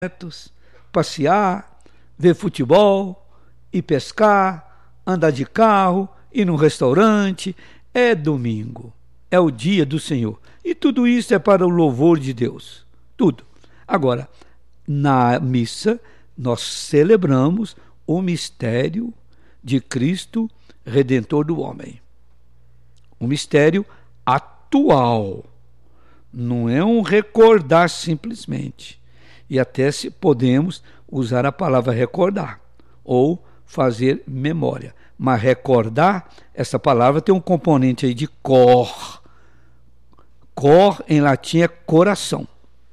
passear, ver futebol, ir pescar, andar de carro, ir num restaurante. É domingo, é o dia do Senhor. E tudo isso é para o louvor de Deus. Tudo. Agora, na missa, nós celebramos o mistério de Cristo, Redentor do homem. Um mistério atual. Não é um recordar simplesmente. E até se podemos usar a palavra recordar ou fazer memória. Mas recordar, essa palavra tem um componente aí de cor. Cor em latim é coração.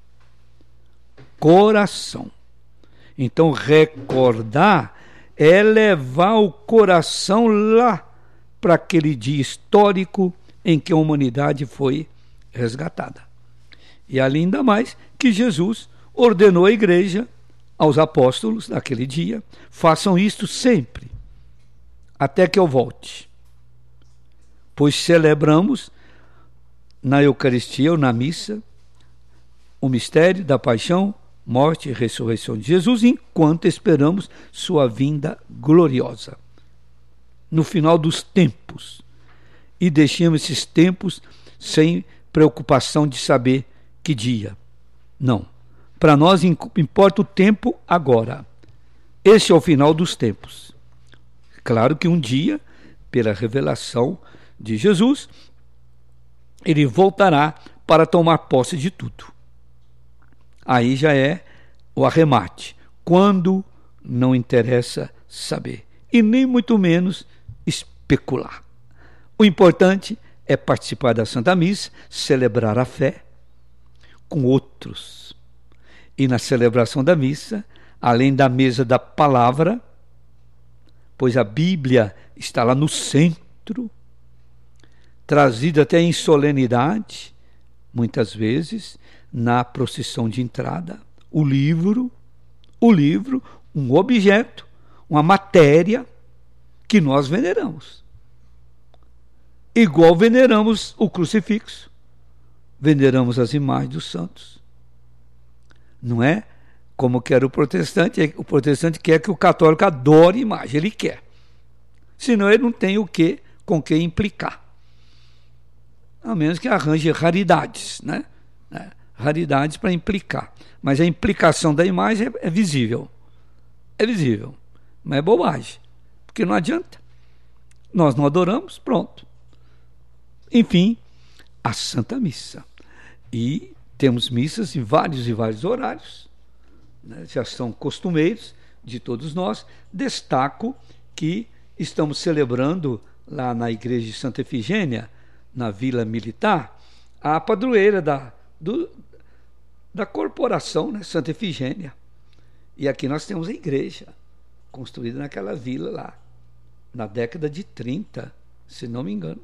Coração. Então recordar é levar o coração lá para aquele dia histórico em que a humanidade foi resgatada. E ainda mais que Jesus ordenou à igreja, aos apóstolos daquele dia, façam isto sempre, até que eu volte. Pois celebramos na Eucaristia ou na missa o mistério da paixão, morte e ressurreição de Jesus, enquanto esperamos sua vinda gloriosa. No final dos tempos. E deixemos esses tempos sem preocupação de saber que dia. Não. Para nós importa o tempo agora. Esse é o final dos tempos. Claro que um dia, pela revelação de Jesus, ele voltará para tomar posse de tudo. Aí já é o arremate. Quando não interessa saber. E nem muito menos especular. O importante é participar da Santa Missa, celebrar a fé com outros. E na celebração da missa, além da mesa da palavra, pois a Bíblia está lá no centro, trazida até em solenidade, muitas vezes, na procissão de entrada, o livro, um objeto, uma matéria que nós veneramos. Igual veneramos o crucifixo, veneramos as imagens dos santos. Não é como quer o protestante. O protestante quer que o católico adore imagem, ele quer. Senão ele não tem com que implicar. A menos que arranje raridades, né? Raridades para implicar. Mas a implicação da imagem é visível. É visível. Mas é bobagem. Porque não adianta. Nós não adoramos, pronto. Enfim, a Santa Missa. E temos missas em vários horários, né? Já são costumeiros de todos nós. Destaco que estamos celebrando lá na igreja de Santa Efigênia, na Vila Militar, a padroeira da corporação, né? Santa Efigênia. E aqui nós temos a igreja, construída naquela vila lá, na década de 30, se não me engano.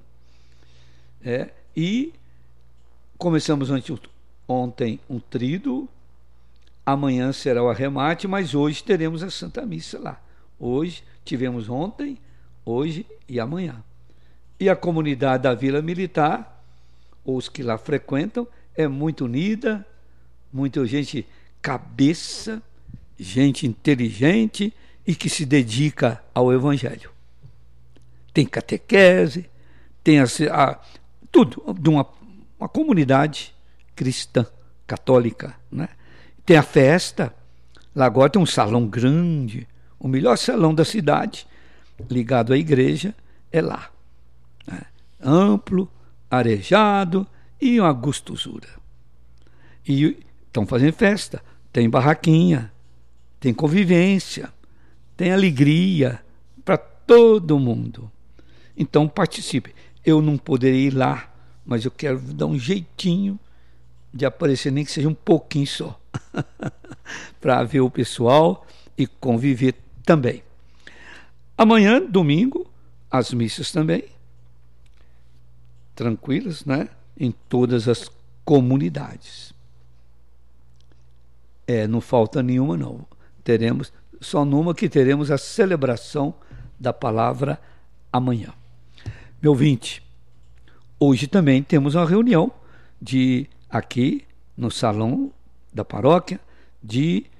E começamos ontem um tríduo, amanhã será o arremate, mas hoje teremos a Santa Missa lá. Hoje, tivemos ontem, hoje e amanhã. E a comunidade da Vila Militar, os que lá frequentam, é muito unida, muita gente cabeça, gente inteligente e que se dedica ao Evangelho. Tem catequese, tem tudo de uma comunidade cristã, católica, né? Tem a festa, lá agora tem um salão grande, o melhor salão da cidade, ligado à igreja, é lá, né? Amplo, arejado e uma gostosura. E estão fazendo festa, tem barraquinha, tem convivência, tem alegria para todo mundo. Então participe. Eu não poderei ir lá, mas eu quero dar um jeitinho de aparecer, nem que seja um pouquinho só, para ver o pessoal e conviver também. Amanhã, domingo, as missas também, tranquilas, né? Em todas as comunidades. Não falta nenhuma, não. Teremos, só numa que teremos a celebração da palavra amanhã. Meu ouvinte, hoje também temos uma reunião aqui no salão da paróquia, de